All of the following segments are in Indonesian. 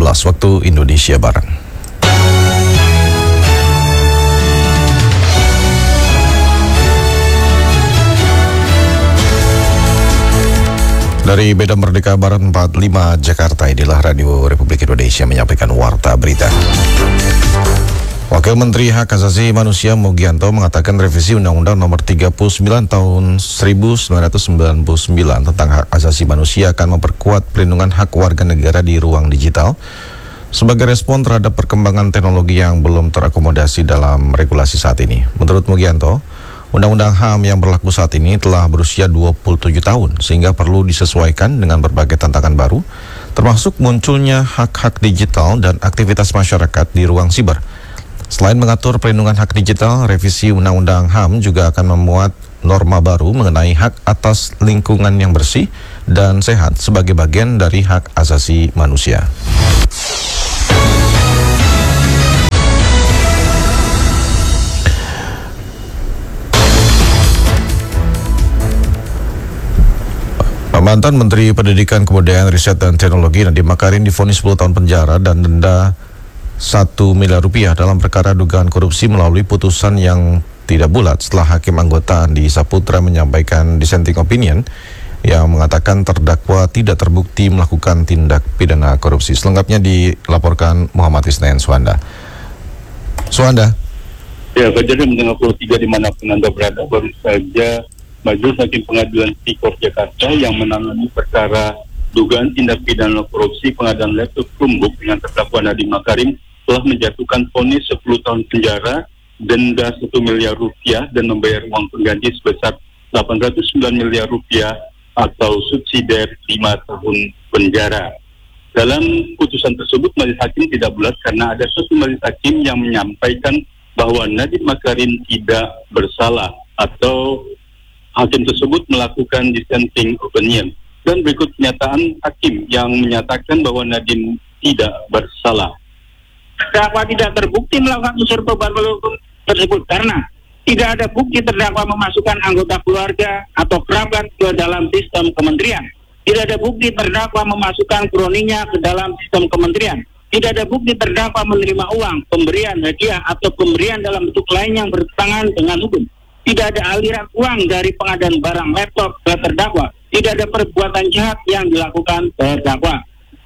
11 waktu Indonesia Barat. Dari Medan Merdeka Barat 45 Jakarta, inilah Radio Republik Indonesia menyampaikan warta berita. Wakil Menteri Hak Asasi Manusia Mugianto mengatakan revisi Undang-Undang Nomor 39 Tahun 1999 tentang hak asasi manusia akan memperkuat perlindungan hak warga negara di ruang digital sebagai respon terhadap perkembangan teknologi yang belum terakomodasi dalam regulasi saat ini. Menurut Mugianto, Undang-Undang HAM yang berlaku saat ini telah berusia 27 tahun sehingga perlu disesuaikan dengan berbagai tantangan baru, termasuk munculnya hak-hak digital dan aktivitas masyarakat di ruang siber. Selain mengatur perlindungan hak digital, revisi Undang-Undang HAM juga akan memuat norma baru mengenai hak atas lingkungan yang bersih dan sehat sebagai bagian dari hak asasi manusia. Mantan Menteri Pendidikan, Kebudayaan, Riset dan Teknologi Nadiem Makarim divonis 10 tahun penjara dan denda 1 miliar rupiah dalam perkara dugaan korupsi melalui putusan yang tidak bulat setelah Hakim anggota Andi Saputra menyampaikan dissenting opinion yang mengatakan terdakwa tidak terbukti melakukan tindak pidana korupsi. Selengkapnya dilaporkan Muhammad Isnayan Suhanda. Suhanda. Ya, kejadian mendengar 23 dimanapun Anda berada, baru saja Majelis Hakim Pengadilan Tipikor Jakarta yang menangani perkara dugaan tindak pidana korupsi pengadaan laptop Chromebook dengan terdakwa Nadiem Makarim telah menjatuhkan vonis 10 tahun penjara, denda 1 miliar rupiah dan membayar uang pengganti sebesar 809 miliar rupiah atau subsidiar 5 tahun penjara. Dalam putusan tersebut, Majelis Hakim tidak bulat karena ada satu Majelis Hakim yang menyampaikan bahwa Nadiem Makarim tidak bersalah atau Hakim tersebut melakukan dissenting opinion. Dan berikut pernyataan Hakim yang menyatakan bahwa Nadiem tidak bersalah. Terdakwa tidak terbukti melakukan unsur pelanggaran hukum tersebut karena tidak ada bukti terdakwa memasukkan anggota keluarga atau kerabat ke dalam sistem kementerian. Tidak ada bukti terdakwa memasukkan kroninya ke dalam sistem kementerian. Tidak ada bukti terdakwa menerima uang, pemberian hadiah atau pemberian dalam bentuk lain yang bertentangan dengan hukum. Tidak ada aliran uang dari pengadaan barang laptop ke terdakwa. Tidak ada perbuatan jahat yang dilakukan terdakwa.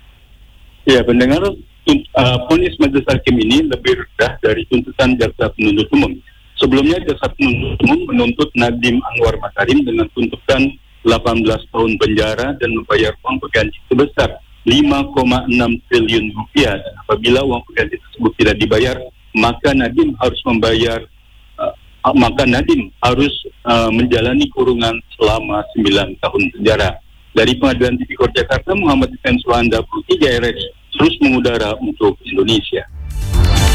Ya, pendengar, vonis Majelis Hakim ini lebih rendah dari tuntutan jaksa penuntut umum. Sebelumnya jaksa penuntut umum menuntut Nadiem Anwar Makarim dengan tuntutan 18 tahun penjara dan membayar uang pengganti sebesar 5,6 triliun rupiah. Dan apabila uang pengganti tersebut tidak dibayar, maka Nadiem harus menjalani kurungan selama 9 tahun penjara. Dari Pengadilan Tipikor Jakarta, Muhammad Isnayan Suhanda, 3 RRI, terus mengudara untuk Indonesia.